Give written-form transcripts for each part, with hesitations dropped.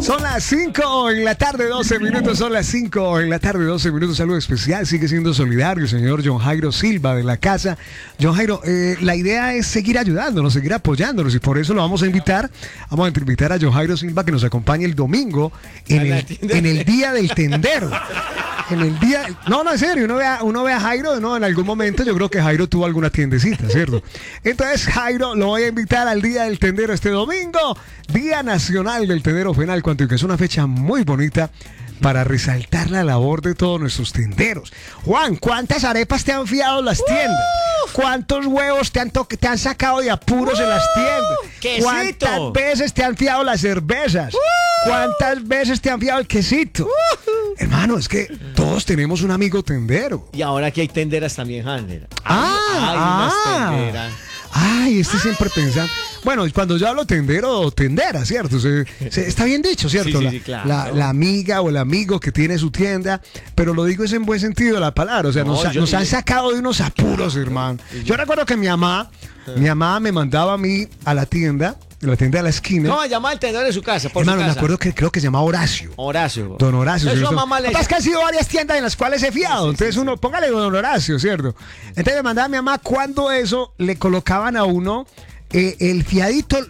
Son las 5 en la tarde, 12 minutos. Son las 5 en la tarde, 12 minutos. Saludo especial. Sigue siendo solidario el señor John Jairo Silva de la casa. John Jairo, la idea es seguir ayudándonos, seguir apoyándonos. Y por eso lo vamos a invitar. Vamos a invitar a John Jairo Silva que nos acompañe el domingo en el Día del Tendero. En el día... No, en serio. Uno ve a Jairo, ¿no? En algún momento yo creo que Jairo tuvo alguna tiendecita, ¿cierto? Entonces, Jairo, lo voy a invitar al Día del Tendero este domingo. Día Nacional del Tendero Fenalco Antioquia. Es una fecha muy bonita para resaltar la labor de todos nuestros tenderos. Juan, ¿cuántas arepas te han fiado las tiendas? ¿Cuántos huevos te han sacado de apuros en las tiendas? ¡Quesito! ¿Cuántas veces te han fiado las cervezas? ¿Cuántas veces te han fiado el quesito? Hermano, es que todos tenemos un amigo tendero. Y ahora aquí hay tenderas también, Hanner. Hay unas tenderas. Ay, siempre pensando. Bueno, cuando yo hablo tendero o tendera, ¿cierto? Está bien dicho, ¿cierto? Sí, claro. La amiga o el amigo que tiene su tienda, pero lo digo es en buen sentido de la palabra. O sea, nos han sacado de unos apuros, hermano. Yo recuerdo que mi mamá me mandaba a mí a la tienda de la esquina. ¿Cómo se llama el tendero de su casa? Hermano, me acuerdo que creo que se llama Horacio. Don Horacio. Eso mamá le... Es que han sido varias tiendas en las cuales he fiado. Entonces uno, póngale Don Horacio, ¿cierto? Entonces me mandaba a mi mamá cuando eso le colocaban a uno el fiadito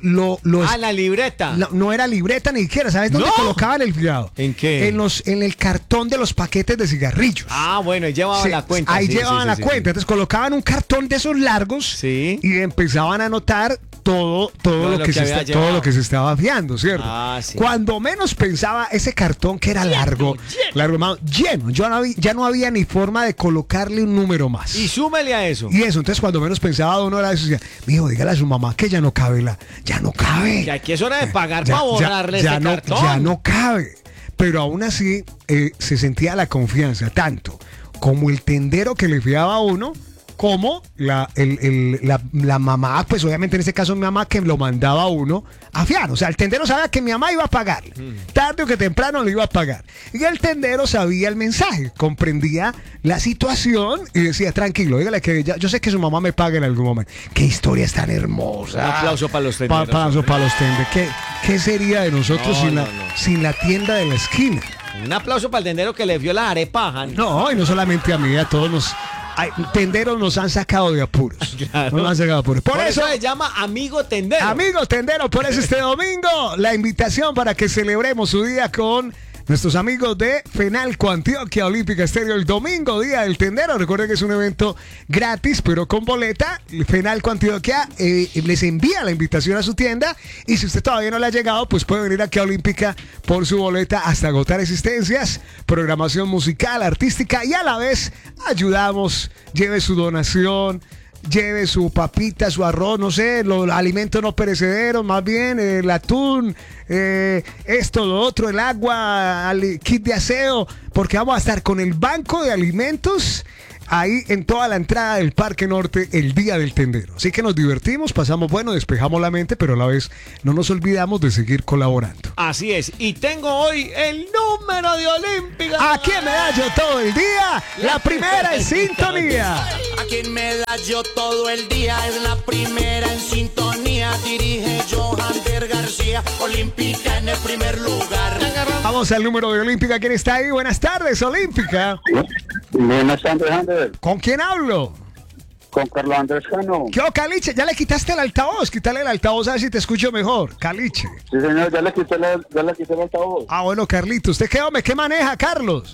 la libreta. No era libreta ni siquiera. ¿Sabes dónde colocaban el fiado? ¿En qué? En el cartón de los paquetes de cigarrillos. Ah, bueno, ahí llevaban la cuenta. Ahí llevaban la cuenta. Entonces colocaban un cartón de esos largos y empezaban a anotar todo lo que se estaba fiando, ¿cierto? Cuando menos pensaba ese cartón que era largo, lleno. Ya no había ni forma de colocarle un número más. Y súmele a eso. Y eso, entonces cuando menos pensaba Don Horacio decía, mijo, dígale a su mamá que ya no cabe ya no cabe. Que aquí es hora de pagar para borrarle ese cartón. Ya no cabe. Pero aún así se sentía la confianza, tanto como el tendero que le fiaba a uno, como la mamá, pues obviamente en este caso mi mamá que lo mandaba a uno a fiar. O sea, el tendero sabía que mi mamá iba a pagar. Tarde o que temprano le iba a pagar. Y el tendero sabía el mensaje, comprendía la situación y decía, tranquilo, dígale que yo sé que su mamá me paga en algún momento. Qué historia es tan hermosa. Un aplauso para los tenderos. Un aplauso para los tenderos. ¿Qué sería de nosotros sin la tienda de la esquina? Un aplauso para el tendero que le vio la arepa. No, y no solamente a mí, a todos tenderos nos han sacado de apuros. Claro. Nos han sacado de apuros. Por eso se llama Amigo Tendero. Amigo Tendero, por eso este domingo la invitación para que celebremos su día con nuestros amigos de Fenalco Antioquia Olímpica Estéreo el domingo, Día del Tendero. Recuerden que es un evento gratis, pero con boleta. Fenalco Antioquia les envía la invitación a su tienda. Y si usted todavía no le ha llegado, pues puede venir aquí a Olímpica por su boleta hasta agotar existencias. Programación musical, artística y a la vez ayudamos. Lleve su donación. Lleve su papita, su arroz, no sé, los alimentos no perecederos, más bien el atún, esto, lo otro, el agua, el kit de aseo, porque vamos a estar con el banco de alimentos ahí en toda la entrada del Parque Norte el Día del Tendero. Así que nos divertimos, pasamos bueno, despejamos la mente, pero a la vez no nos olvidamos de seguir colaborando. Así es, y tengo hoy el número de Olímpica. Aquí en Medallo todo el día, la primera en sintonía. Aquí en Medallo todo el día es la primera en sintonía. Dirige Johander García, Olímpica en el primer lugar. Vamos al número de Olímpica. ¿Quién está ahí? Buenas tardes, Olímpica. Buenas tardes, Ander. ¿Con quién hablo? Con Carlos Andrés Cano. ¿Qué o Caliche? Ya le quitaste el altavoz. Quítale el altavoz a ver si te escucho mejor. Caliche. Sí, señor, ya le quité el altavoz. Ah, bueno, Carlito. ¿Usted qué maneja, Carlos?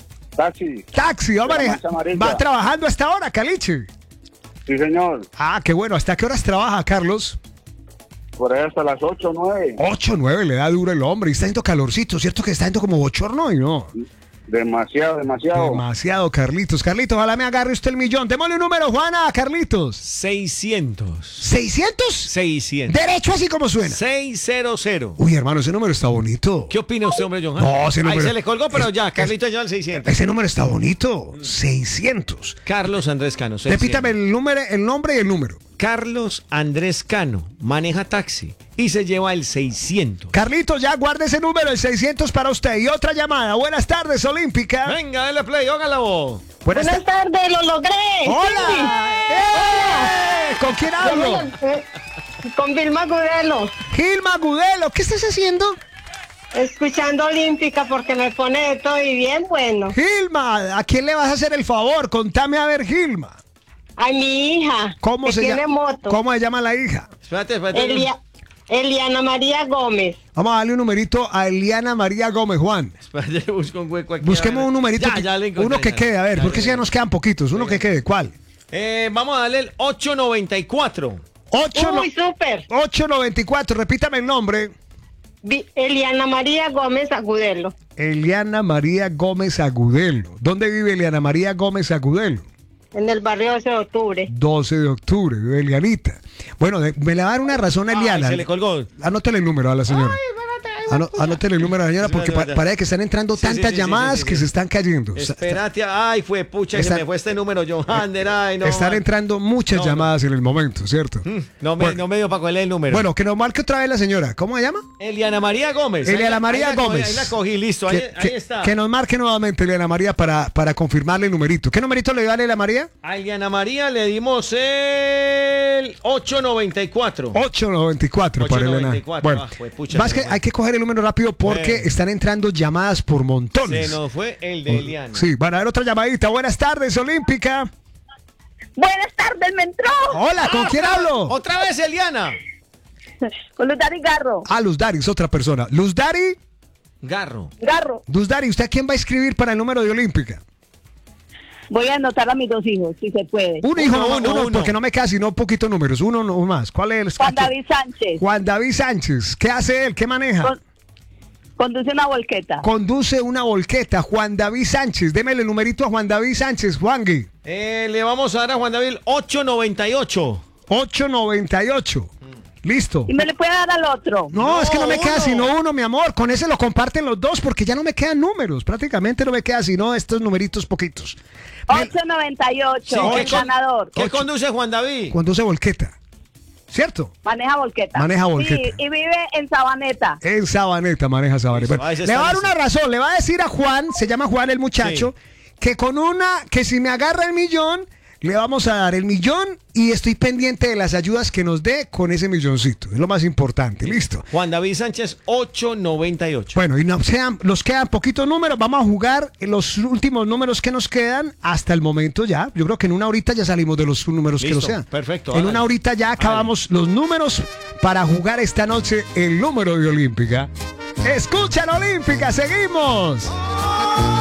Taxi, va trabajando hasta ahora, Caliche. Sí, señor. Ah, qué bueno. ¿Hasta qué horas trabaja, Carlos? Por ahí hasta las 8, 9. 8, 9, le da duro el hombre. Y está haciendo calorcito, ¿cierto? Que está haciendo como bochorno y no. Demasiado. Demasiado, Carlitos. Carlitos, ojalá me agarre usted el millón. Démosle un número, Juana, Carlitos. 600. ¿600? 600. Derecho así como suena. 600. Uy, hermano, ese número está bonito. ¿Qué opina usted, hombre, John? No, ese número... Ahí se le colgó, pero ya, Carlitos lleva el 600. Ese número está bonito. 600. Carlos Andrés Cano. 600. Repítame el nombre y el número. Carlos Andrés Cano maneja taxi y se lleva el 600. Carlitos, ya guarde ese número, el 600 para usted. Y otra llamada. Buenas tardes, Olímpica. Venga, dale play, hágala vos. Buenas tardes, lo logré. Hola. ¿Con quién hablo? Con Vilma Gudelo. Gilma Gudelo, ¿qué estás haciendo? Escuchando Olímpica porque me pone de todo y bien bueno. Gilma, ¿a quién le vas a hacer el favor? Contame a ver, Gilma. A mi hija. ¿Cómo que se tiene llama? moto. ¿Cómo se llama la hija? Espérate. Eliana María Gómez. Vamos a darle un numerito a Eliana María Gómez, Juan. Espérate, busco un hueco aquí. Busquemos un numerito. Ya le encontré, uno que ya. quede, a ver, Ya porque le- si ya nos quedan poquitos. Uno que quede, ¿cuál? Vamos a darle el 894. 894, repítame el nombre. Eliana María Gómez Agudelo. Eliana María Gómez Agudelo. ¿Dónde vive Eliana María Gómez Agudelo? En el barrio 12 de octubre. 12 de octubre, vive Elianita. Bueno, me le va a dar una razón a Eliana. Ay, se le colgó. Anótele el número a la señora. Anótele el número a la señora porque parece que están entrando Sí, tantas sí, llamadas sí. que se están cayendo. Espérate, ay, fue pucha, Está- que me fue este número, Johander, ay, no. Están entrando muchas No, llamadas en el momento, ¿cierto? No me dio para cogerle el número. Bueno, que nos marque otra vez la señora. ¿Cómo se llama? Eliana María Gómez. Eliana María Gómez. Ahí la cogí, listo, ahí está. Que nos marque nuevamente Eliana María para confirmarle el numerito. ¿Qué numerito le dio a Eliana María? A Eliana María le dimos el 894. 894 para Eliana. 894, Bueno, fue pucha, más se que nos fue. hay que coger el número rápido porque están entrando llamadas por montones. Se nos fue el de Eliana. Sí, van a ver otra llamadita. Buenas tardes, Olímpica. Buenas tardes, me entró. Hola, ¿con quién hablo? Otra vez Eliana. Con Luz Dari Garro. Ah, Luz Dari, es otra persona. Luz Dari, Garro. ¿usted a quién va a escribir para el número de Olímpica? Voy a anotar a mis 2 hijos, si se puede. Un hijo, uno, uno. porque no me queda sino poquitos números. Uno más. ¿Cuál es? Juan David Sánchez. Juan David Sánchez. ¿Qué hace él? ¿Qué maneja? Conduce una volqueta. Conduce una volqueta. Juan David Sánchez. Démele el numerito a Juan David Sánchez, Juangui. Le vamos a dar a Juan David 898. 898. Listo. Y me le puede dar al otro. No, es que no me queda uno. sino uno, mi amor. Con ese lo comparten los dos porque ya no me quedan números. Prácticamente no me queda sino estos numeritos poquitos. 898, Sí, el ganador. ¿Qué conduce Juan David? Conduce volqueta. ¿Cierto? Maneja volqueta. Maneja volqueta. Sí, y vive en Sabaneta. En Sabaneta, maneja Sabaneta. Listo, ahí se Le va a dar está, una razón. Le va a decir a Juan, se llama Juan el muchacho, que que si me agarra el millón, le vamos a dar el millón y estoy pendiente de las ayudas que nos dé con ese milloncito. Es lo más importante. Listo. Juan David Sánchez 898. Bueno, y nos quedan poquitos números. Vamos a jugar en los últimos números que nos quedan hasta el momento ya. Yo creo que en una horita ya salimos de los números que Listo, nos sean. perfecto, En hágale. una horita ya acabamos los números para jugar esta noche el número de Olímpica. Escuchan Olímpica, seguimos.